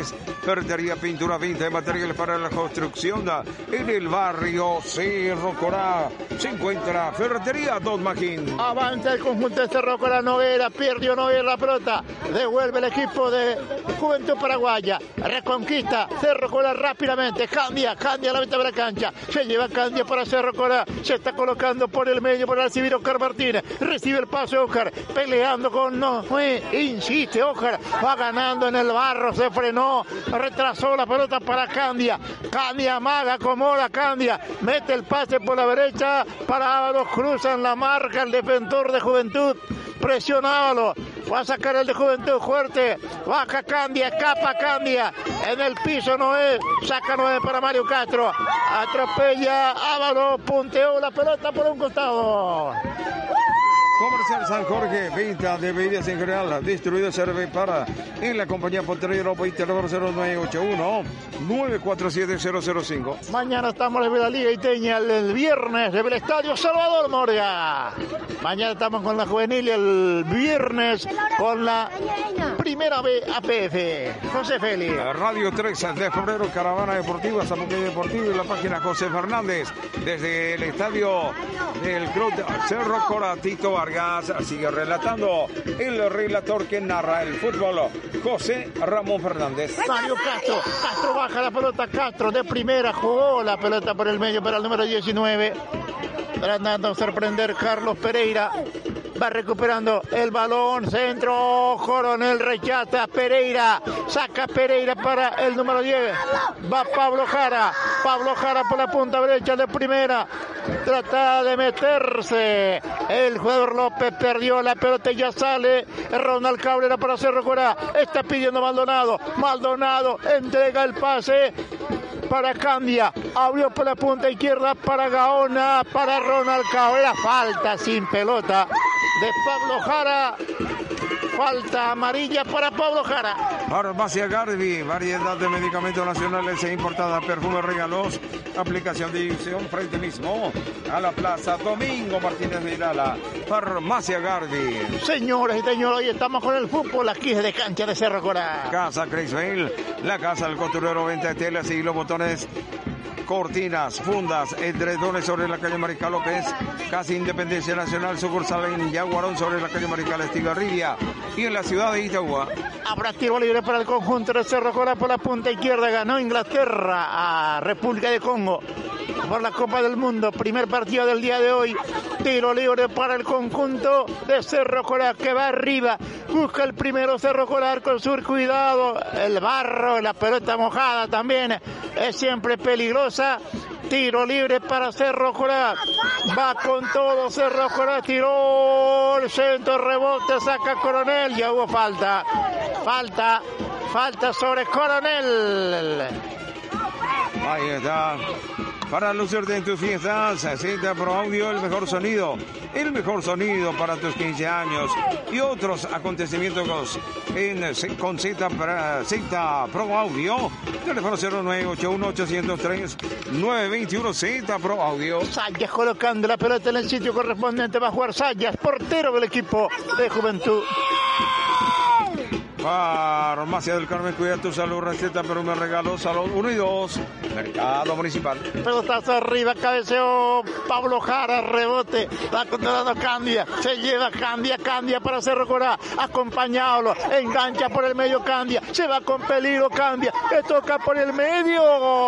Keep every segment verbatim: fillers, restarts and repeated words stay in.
Fernández. Ferretería, pintura, venta de materiales para la construcción. En el barrio Cerro Corá se encuentra Ferretería Don Maquín. Avanza el conjunto de Cerro Corá. Noguera, perdió Noguera la pelota. Devuelve el equipo de Juventud Paraguaya. Reconquista Cerro Corá rápidamente. Cambia, cambia la mitad de la cancha. Se lleva Candia para Cerro Corá. Se está colocando por el medio para recibir Oscar Martínez. Recibe el pase Oscar. Peleando con Noé. Insiste Oscar. Va ganando en el barro. Se frenó. Retrasó la pelota para Candia. Candia amaga, acomoda Candia. Mete el pase por la derecha para Ábalos. Cruzan la marca el defensor de Juventud. Presiona Ábalos. Va a sacar el de Juventud fuerte. Baja Candia. Escapa Candia. En el piso Noé. Saca Noé para Mario Castro. Atropella Ábalos. Punteó la pelota por un costado. Comercial San Jorge, venta de bebidas en general, distribuido serve para en la compañía Pontería Europa y teléfono cero nueve ocho uno, nueve cuatro siete, cero cero cinco. Mañana estamos en la Liga Iteña, el, el viernes en el Estadio Salvador Moria. Mañana estamos con la juvenil y el viernes con la primera B A P F. José Félix. Radio trece de febrero, Caravana Deportiva, Zapoqueño Deportivo y la página José Fernández. Desde el estadio del Club Cerro Corá, Tito Vargas. Sigue relatando el relator que narra el fútbol, José Ramón Fernández. Mario Castro, Castro baja la pelota, Castro de primera, jugó la pelota por el medio para el número diecinueve, tratando de sorprender Carlos Pereira. Va recuperando el balón, centro, Coronel rechaza, Pereira, saca Pereira para el número diez, va Pablo Jara, Pablo Jara por la punta derecha de primera, trata de meterse, el jugador López perdió la pelota y ya sale, Ronald Cabrera para Cerro Corá, está pidiendo Maldonado, Maldonado entrega el pase para Candia, abrió por la punta izquierda para Gaona, para Ronald Cabrera, falta sin pelota de Pablo Jara, falta amarilla para Pablo Jara. Farmacia Garbi, variedad de medicamentos nacionales e importada, perfume regalos, aplicación de inyección frente mismo a la plaza Domingo Martínez de Irala. Farmacia Garbi. Señoras y señores, hoy estamos con el fútbol aquí de cancha de Cerro Corá. Casa Crisbel, la casa del costurero, venta de telas y los botones, cortinas, fundas, edredones sobre la calle Mariscal López, Casa Independencia Nacional, sucursal en Yaguarón sobre la calle Mariscal Estigarribia y en la ciudad de Itagua. Habrá tiro libre para el conjunto de Cerro Corá por la punta izquierda, ganó Inglaterra a República de Congo por la Copa del Mundo, primer partido del día de hoy, tiro libre para el conjunto de Cerro Corá que va arriba, busca el primero Cerro Corá con sur, cuidado, el barro, la pelota mojada también, es siempre peligrosa. Tiro libre para Cerro Corá. Va con todo Cerro Corá. Tiró el centro, rebote, saca Coronel. Ya hubo falta. Falta. Falta sobre Coronel. Ahí está. Para lucirte en tus fiestas, Cita Pro Audio, el mejor sonido. El mejor sonido para tus quince años y otros acontecimientos en, con Cita, Cita Pro Audio. Teléfono cero nueve ocho uno, ocho cero tres, nueve dos uno, Cita Pro Audio. Sayas colocando la pelota en el sitio correspondiente. Va a jugar Sayas, portero del equipo de Juventud. Farmacia del Carmen, cuida tu salud, receta, pero me regaló salud uno y dos. Mercado Municipal. Pelotazo arriba, cabeceó Pablo Jara, rebote, va controlando Candia, se lleva Candia, Candia para Cerro Corá, acompañado, engancha por el medio Candia, se va con peligro Candia, que toca por el medio.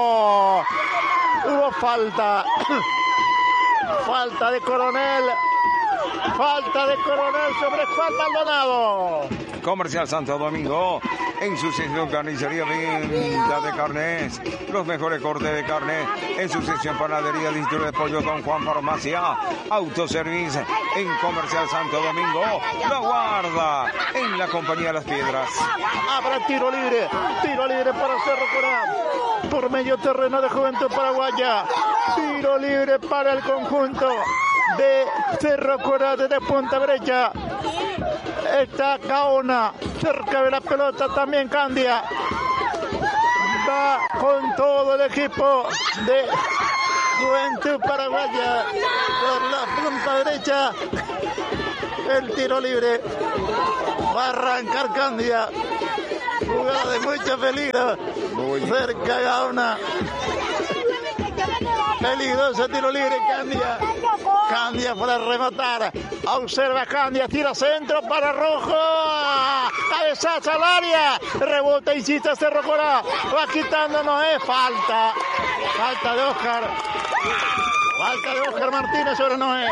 Hubo falta, falta de Coronel. Falta de Coronel sobre Juan Maldonado. Comercial Santo Domingo, en su sección carnicería, venta de carnes, los mejores cortes de carne, en su sección panadería, distribuidor de pollo Don Juan Farmacia, autoservice, en Comercial Santo Domingo, La Guarda, en la Compañía de las Piedras. Habrá tiro libre, tiro libre para Cerro Corá, por medio terreno de Juventud Paraguaya, tiro libre para el conjunto de Cerro Corá desde punta derecha. Está Gaona cerca de la pelota, también Candia. Va con todo el equipo de Juventud Paraguaya por la punta derecha. El tiro libre va a arrancar Candia. Jugada de mucho peligro. Cerca Gaona. Peligroso tiro libre, Candia. Candia para rematar. Observa Candia, tira centro para Rojo. Cabezazo al área. Rebota, insiste Cerro Corá. Va quitando, no es falta. Falta de Oscar. Falta de Oscar Martínez sobre Noé.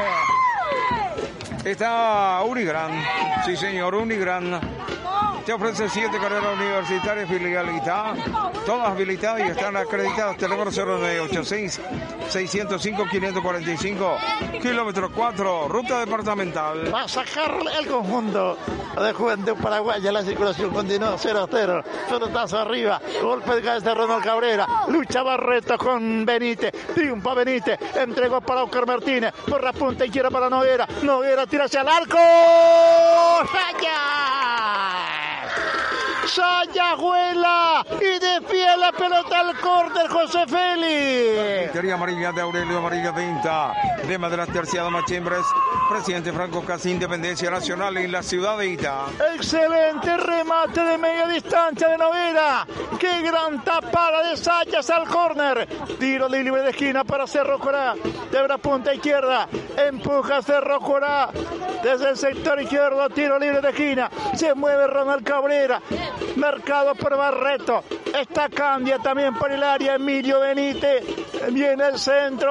Está Unigran. Sí, señor, Unigran. Te ofrece siete carreras universitarias filializadas, todas habilitadas y están acreditadas. Teléfono cero nueve ocho seis, seis cero cinco, cinco cuatro cinco, kilómetro cuatro, ruta departamental. Va a sacar el conjunto de Juventud Paraguaya. La circulación continúa cero a cero. Pelotazo arriba. Golpe de cabeza de Ronald Cabrera. Lucha Barreto con Benítez. Triunfa Benítez. Entregó para Oscar Martínez. Por la punta izquierda para Noguera. Noguera tira hacia el arco. ¡Falla! Saya vuela y desvía la pelota al córner José Félix. Victoria amarilla de Aurelio Amarilla Venta, lema de las terciadas Machimbres, presidente Franco Casi, Independencia Nacional en la ciudad de Itá. Excelente remate de media distancia de Noguera. Qué gran tapada de Sayas al córner. Tiro de libre de esquina para Cerro Corá. De la punta izquierda. Empuja Cerro Corá. Desde el sector izquierdo, tiro libre de esquina. Se mueve Ronald Cabrera. Marcado por Barreto. Está Candia también por el área. Emilio Benítez. Viene el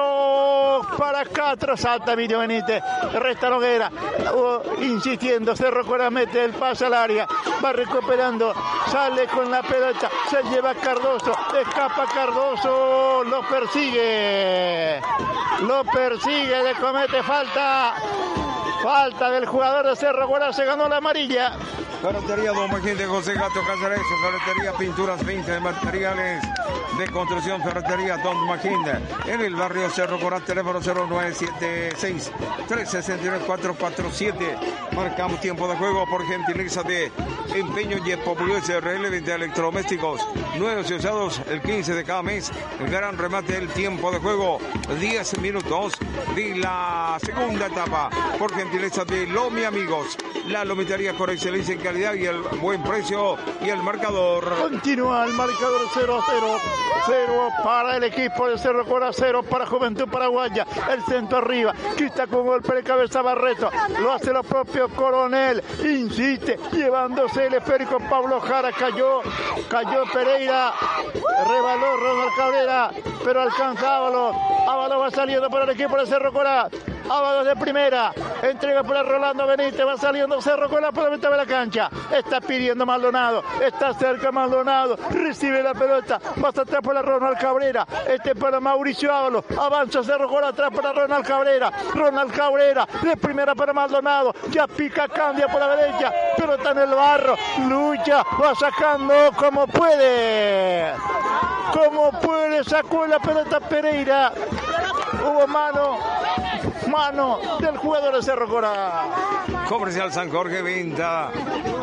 centro para Castro. Salta Emilio Benítez. Resta Noguera. Uh, insistiendo. Cerro Corá mete el pase al área. Va recuperando. Sale con la pelota. Se lleva Cardoso. Escapa Cardoso. Lo persigue. Lo persigue. Le comete falta. Falta del jugador de Cerro Corá. Se ganó la amarilla. Ferretería Don Joaquín de José Gato Cáceres, Ferretería Pinturas veinte de materiales de construcción, Ferretería Don Joaquín en el barrio Cerro Corá, teléfono cero nueve siete seis, tres seis nueve, cuatro cuatro siete. Marcamos tiempo de juego por gentileza de Empeño y Popular S R L, venta de electrodomésticos nuevos y usados el quince de cada mes. El gran remate del tiempo de juego, diez minutos de la segunda etapa, por gentileza de Lomi Amigos, la lomitería con excelencia en calidad y el buen precio y el marcador. Continúa el marcador cero a cero. cero para el equipo de Cerro Corá, cero para Juventud Paraguaya. El centro arriba, quita con golpe de cabeza Barreto. Lo hace lo propio Coronel. Insiste, llevándose el esférico Pablo Jara. Cayó, cayó Pereira. Rebaló Ronald Cabrera, pero alcanza Ábalos. Ábalos va saliendo para el equipo de Cerro Corá. Ábalos de primera, entrega para Rolando Benítez, va saliendo Cerro Corá por la mitad de la cancha, está pidiendo Maldonado, está cerca Maldonado, recibe la pelota, va hasta atrás para Ronald Cabrera, este para Mauricio Ábalos, avanza Cerro Corá atrás para Ronald Cabrera, Ronald Cabrera, de primera para Maldonado, ya pica Candia por la derecha, pero está en el barro, lucha, va sacando como puede, como puede, sacó la pelota Pereira, hubo mano, mano del jugador de Cerro Corá. Comercial San Jorge, venta,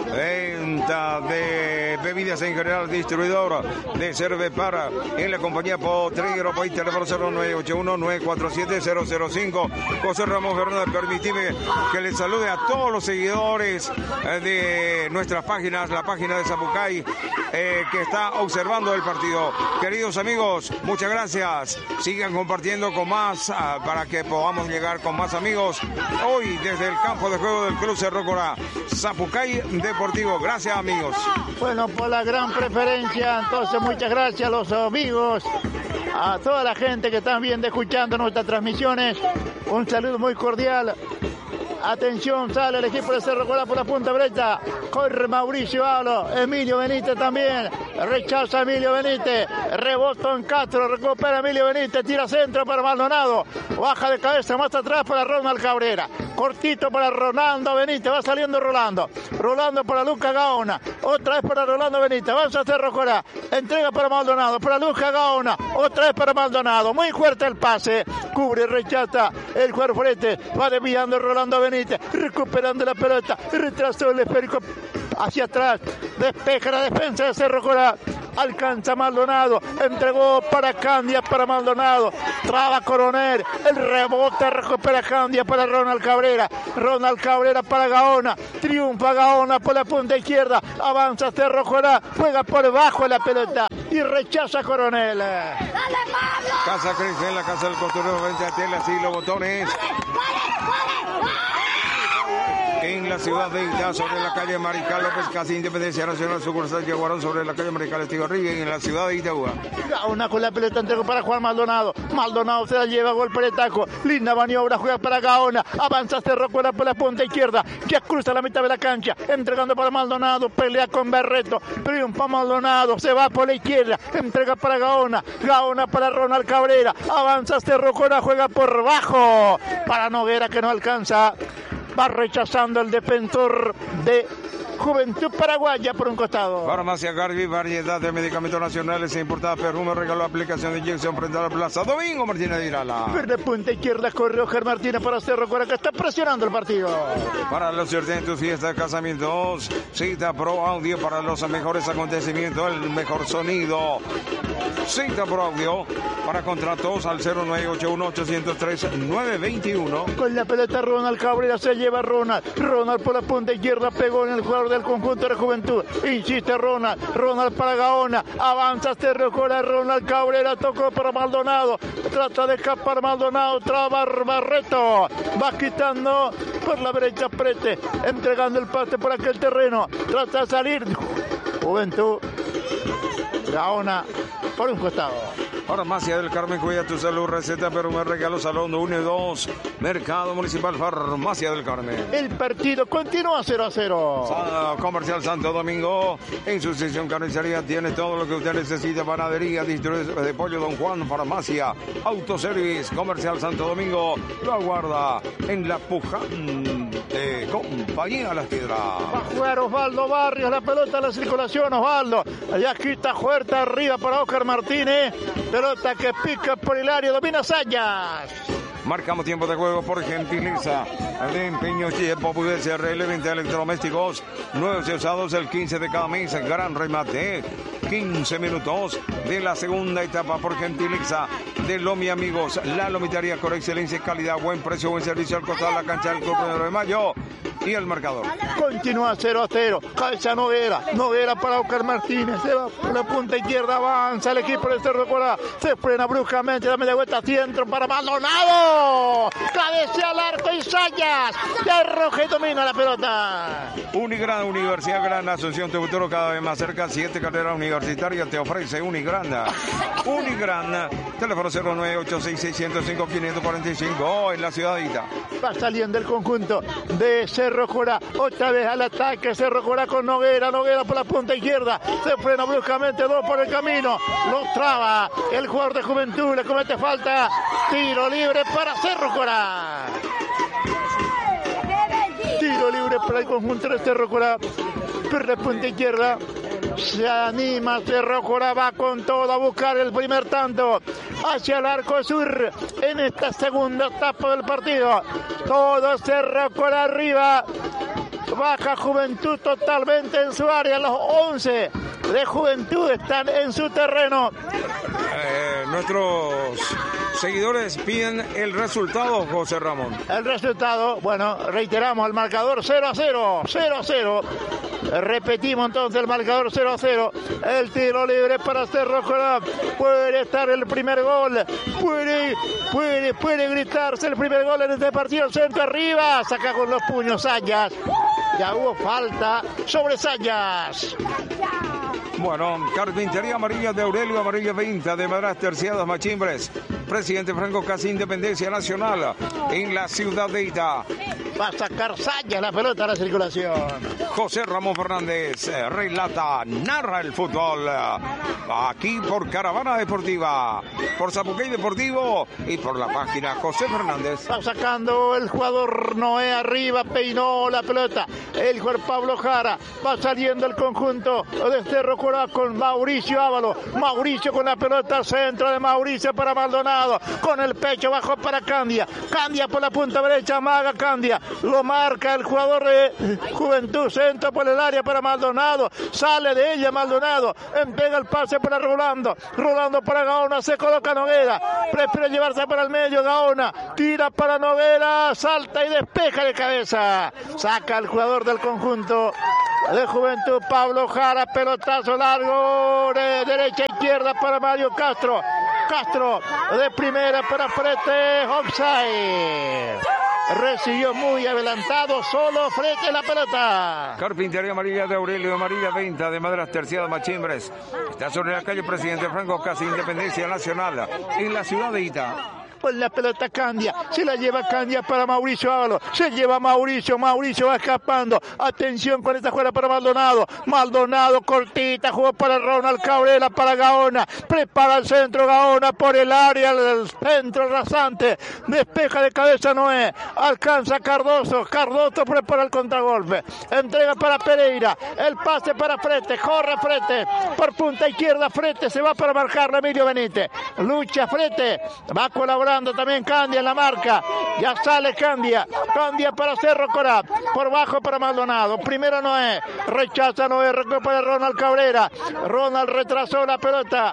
venta de bebidas en general, distribuidor de Cervepar en la compañía Potrero, país teléfono cero nueve ocho uno, nueve cuatro siete, cero cero cinco. José Ramos Fernández, permitime que les salude a todos los seguidores de nuestras páginas, la página de Zapucay, eh, que está observando el partido. Queridos amigos, muchas gracias. Sigan compartiendo con más uh, para que podamos llegar con más amigos. Hoy desde el campo de juego del Club Cerro Corá, Zapucay Deportivo. Gracias, amigos. Bueno, por la gran preferencia, entonces muchas gracias a los amigos, a toda la gente que están viendo, escuchando nuestras transmisiones. Un saludo muy cordial. Atención, sale el equipo de Cerro Corá por la punta derecha. Corre Mauricio Ábalos, Emilio Benítez también. Rechaza Emilio Benítez. Rebota en Castro, recupera Emilio Benítez. Tira centro para Maldonado. Baja de cabeza más atrás para Ronald Cabrera. Cortito para Rolando Benítez. Va saliendo Rolando. Rolando para Lucas Gaona. Otra vez para Rolando Benítez. Avanza Cerro Corá. Entrega para Maldonado. Para Lucas Gaona. Otra vez para Maldonado. Muy fuerte el pase. Cubre, rechaza el jugador Fuerte. Va desviando Rolando Benítez. Recuperando la pelota. Retrasó el esférico hacia atrás. Despeja la defensa de Cerro Corá. alcanza Maldonado, entregó para Candia, para Maldonado, traba Coronel, el rebote recupera Candia para Ronald Cabrera, Ronald Cabrera para Gaona, triunfa Gaona por la punta izquierda, avanza Cerro Corá, juega por bajo la pelota y rechaza Coronel. Casa Crece en la casa del costurero frente a Telas y los botones. En la ciudad de Ita, sobre la calle Mariscal López, casi Independencia Nacional, sucursal Yaguarón, sobre la calle Mariscal Estigarribia, en la ciudad de Itagua. Gaona con la pelota, entregó para Juan Maldonado. Maldonado se la lleva, golpe de taco. Linda maniobra, juega para Gaona. Avanza Cerro Corá por la punta izquierda. Ya cruza la mitad de la cancha, entregando para Maldonado. Pelea con Barreto. Triunfa Maldonado, se va por la izquierda. Entrega para Gaona. Gaona para Ronald Cabrera. Avanza Cerro Corá, juega por bajo. Para Noguera, que no alcanza. Va rechazando el defensor de Juventud Paraguaya por un costado. Farmacia Garbi, variedad de medicamentos nacionales e importados. Perfume regaló aplicación de inyección frente a la plaza. Domingo Martínez de Irala. De punta izquierda corre Oscar Martínez para Cerro Corá, que está presionando el partido. Para los en tu fiesta de casamientos, Cita Pro Audio para los mejores acontecimientos, el mejor sonido. Cita Pro Audio para contratos al cero nueve ocho uno ocho cero tres nueve dos uno. Con la pelota Ronald Cabrera se lleva Ronald. Ronald por la punta izquierda pegó en el jugador del conjunto de Juventud. Insiste Ronald. Ronald para Gaona. Avanza Cerro Corá. Ronald Cabrera tocó para Maldonado. Trata de escapar Maldonado. Traba Barreto. Va quitando por la derecha Prete. Entregando el pase por aquel terreno. Trata de salir. Juventud. Gaona por un costado. Farmacia del Carmen, cuida tu salud, receta, pero me regalo salón uno y dos. Mercado Municipal, Farmacia del Carmen. El partido continúa cero a cero. Comercial Santo Domingo, en su sección carnicería tiene todo lo que usted necesita. Panadería, distribuidor de pollo Don Juan, farmacia, autoservice. Comercial Santo Domingo lo aguarda en la pujante Compañía Las Piedras. Va a jugar Osvaldo Barrios, la pelota a la circulación, Osvaldo. Allá quita fuerte arriba para Oscar Martínez. Pelota que pica por el área, domina Sayas. Marcamos tiempo de juego por gentileza de Empeño Tiempo Pude C R L, venta de electrodomésticos nuevos y usados el quince de cada mes. Gran remate, quince minutos de la segunda etapa por gentileza de Lomi Amigos. La lomitaría con excelencia y calidad, buen precio, buen servicio al costado de la cancha del Club Primero de Mayo. Y el marcador continúa cero a cero. Calza Noguera. Noguera para Oscar Martínez. Se va por la punta izquierda. Avanza el equipo de Cerro Corá. Se frena bruscamente. Da media vuelta. Centro para Maldonado. Cabecea al arco y Sayas. De Roge domina la pelota. Unigran, Universidad Gran Asunción, tu futuro cada vez más cerca. Siete carreras universitarias te ofrece Unigran. Unigran. Teléfono cero nueve ocho seis seis cero cinco cinco cuatro cinco en la ciudadita. Va saliendo el conjunto de Cerro Corá, otra vez al ataque, Cerro Corá con Noguera, Noguera por la punta izquierda, se frena bruscamente, dos por el camino, lo traba el jugador de Juventud, le comete falta, tiro libre para Cerro Corá. Tiro libre para el conjunto de Cerro Corá, por la punta izquierda, se anima Cerro Corá, va con todo a buscar el primer tanto hacia el arco sur en esta segunda etapa del partido. Todo Cerro Corá arriba, baja Juventud totalmente en su área, los once de Juventud están en su terreno. Eh, nuestros seguidores piden el resultado, José Ramón. El resultado, bueno, reiteramos el marcador cero a cero, cero a cero. Repetimos entonces el marcador cero a cero. El tiro libre para Cerro Corá. Puede estar el primer gol. Puede, puede, puede gritarse el primer gol en este partido. El centro arriba. Saca con los puños Sayas. Ya hubo falta sobre Sayas. Bueno, Carpintería Amarilla de Aurelio, Amarilla Venta de maderas terciadas, machimbres. Presidente Franco, casi Independencia Nacional en la ciudad de Ita. Va a sacar Sayas la pelota a la circulación. José Ramón Fernández eh, relata, narra el fútbol. Aquí por Caravana Deportiva, por Zapucay Deportivo y por la página José Fernández. Va sacando el jugador Noé arriba, peinó la pelota. El jugador Pablo Jara. Va saliendo el conjunto de Cerro Corá. Cora con Mauricio Ábalos. Mauricio con la pelota al centro de Mauricio para Maldonado. Con el pecho bajo para Candia. Candia por la punta derecha, amaga Candia. Lo marca el jugador de Juventud. Centro por el área para Maldonado. Sale de ella Maldonado. Entrega el pase para Rolando. Rolando para Gaona. Se coloca Noguera. Prefiere llevarse para el medio. Gaona. Tira para Noguera. Salta y despeja de cabeza. Saca el jugador del conjunto de Juventud, Pablo Jara. Pelotazo largo de derecha a izquierda para Mario Castro. Castro de primera para Frete. Offside. Recibió muy adelantado, solo Frete la pelota. Carpintería amarilla de Aurelio, amarilla venta de maderas terciadas Machimbres. Está sobre la calle Presidente Franco, casi Independencia Nacional, en la ciudad de Ita. Pues la pelota Candia, se la lleva Candia para Mauricio Ábalos, se lleva Mauricio, Mauricio va escapando, atención con esta jugada para Maldonado, Maldonado cortita, jugó para Ronald Cabrera, para Gaona, prepara el centro Gaona por el área, el centro rasante, despeja de cabeza Noé, alcanza Cardoso, Cardoso prepara el contragolpe, entrega para Pereira, el pase para Frete, corre Frete, por punta izquierda Frete, se va para marcarle Emilio Benítez, lucha Frete, va a colaborar también Candia en la marca, ya sale Candia, Candia para Cerro Corá, por bajo para Maldonado, primero Noé, rechaza Noé, recupera Ronald Cabrera, Ronald retrasó la pelota,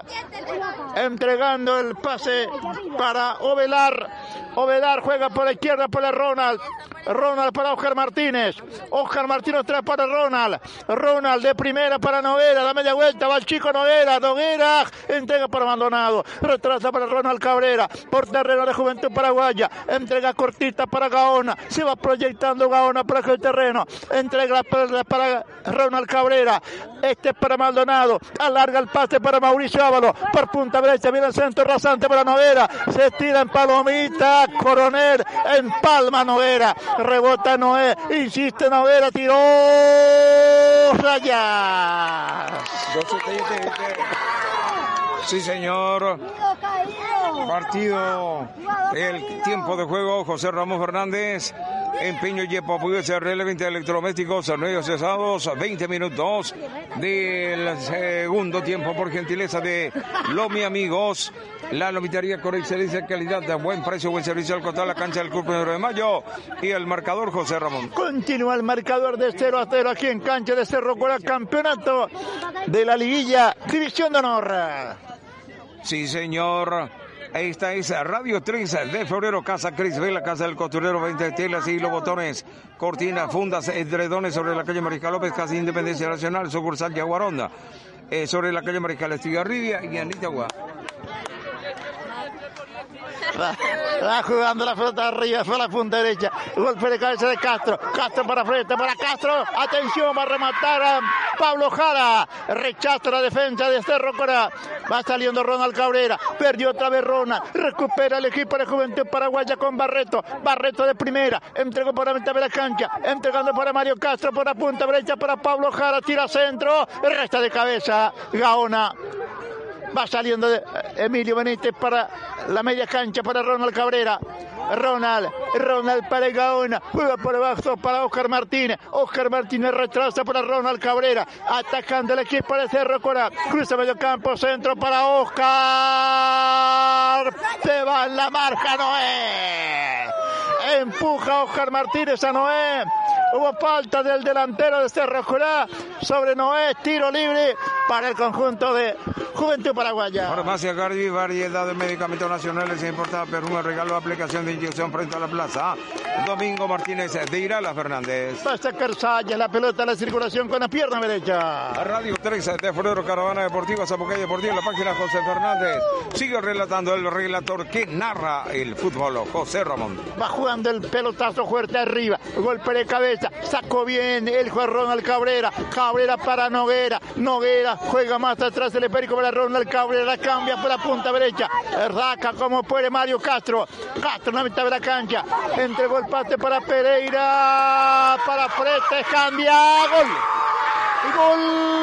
entregando el pase para Ovelar, Ovelar juega por la izquierda para Ronald, Ronald para Oscar Martínez, Oscar Martínez trae para Ronald, Ronald de primera para Noguera, la media vuelta, va el chico Noguera, Noguera entrega para Maldonado, retrasa para Ronald Cabrera, por terreno de Juventud Paraguaya, entrega cortita para Gaona, se va proyectando Gaona para el terreno, entrega para, para Ronald Cabrera, este es para Maldonado, alarga el pase para Mauricio Ábalos, por punta derecha viene el centro rasante para Noguera, se tira en palomita, Coronel en palma Noguera, rebota Noé, insiste Noguera, tiró rayas. Sí, señor. Partido, el tiempo de juego, José Ramón Fernández. Empeño y apoyo C R L, veinte electrodomésticos, torneos cesados, veinte minutos del segundo tiempo por gentileza de Lomi Amigos. La lomitería con excelencia, calidad, de buen precio, buen servicio al contar la cancha del Club Primero de Mayo. Y el marcador, José Ramón. Continúa el marcador de cero a cero aquí en cancha de Cerro Corá, campeonato de la liguilla, división de honor. Sí, señor. Esta es Radio tres de febrero, Casa Cris Vela, Casa del Costurero, veinte telas y los botones, cortinas, fundas, edredones sobre la calle Mariscal López, casi Independencia Nacional, sucursal Yaguaronda, eh, sobre la calle Mariscal Estigarribia y Anitagua. Va, va jugando la pelota arriba, fue a la punta derecha, golpe de cabeza de Castro, Castro para frente, para Castro, atención, va a rematar a Pablo Jara, rechaza la defensa de Cerro Corá, va saliendo Ronald Cabrera, perdió otra vez Ronald, recupera el equipo de Juventud Paraguaya con Barreto, Barreto de primera, entregó por la mitad de la cancha, entregando para Mario Castro, por la punta derecha para Pablo Jara, tira centro, resta de cabeza, Gaona. Va saliendo de Emilio Benítez para la media cancha para Ronald Cabrera. Ronald, Ronald para Gaona, juega por abajo para Oscar Martínez. Oscar Martínez retrasa para Ronald Cabrera, atacando el equipo de Cerro Corá. Cruza medio campo, centro para Oscar. Se va en la marca Noé. Empuja Oscar Martínez a Noé. Hubo falta del delantero de Cerro Corá sobre Noé, tiro libre para el conjunto de Juventud Paraguaya. Farmacia Gardi, variedad de medicamentos nacionales e importados, Perú, regalo de aplicación de inyección frente a la plaza. Domingo Martínez de Irala Fernández. Va a sacar Saya la pelota a la circulación con la pierna derecha. Radio tres de febrero, Caravana Deportiva, Zapucay Deportiva, en la página José Fernández. Sigue relatando el relator que narra el fútbol, José Ramón. Va jugando el pelotazo fuerte arriba, golpe de cabeza, sacó bien el juez Ronald Cabrera, Cabrera para Noguera, Noguera juega más atrás el esférico para Ronald Cabrera, cambia por la punta derecha, raca como puede Mario Castro, Castro en la mitad de la cancha, entregó el pase para Pereira, para Frete, cambia, gol, y gol,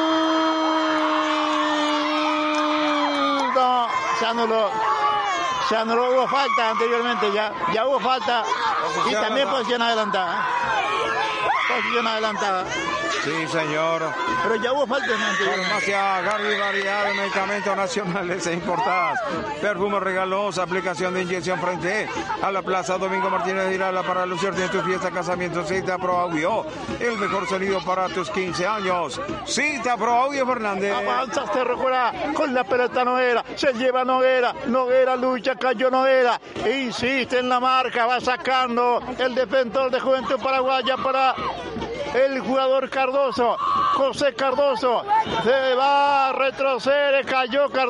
no, se anuló. Se anuló, hubo falta anteriormente ya, ya hubo falta y también posición adelantada. Posición adelantada. Sí, señor. Pero ya hubo falta. Farmacia Garbi, variedad de medicamentos nacionales e importadas. Perfume regalos, aplicación de inyección frente a la Plaza Domingo Martínez de Irala para lucirte en tu fiesta, casamiento, Cita Pro Audio. El mejor sonido para tus quince años. Cita Pro Audio Fernández. Avanza Cerro Corá con la pelota Noguera. Se lleva Noguera. Noguera lucha, cayó Noguera. Insiste en la marca, va sacando el defensor de Juventud Paraguaya para el jugador Cardoso. José Cardoso se va a retroceder, cayó Cardoso.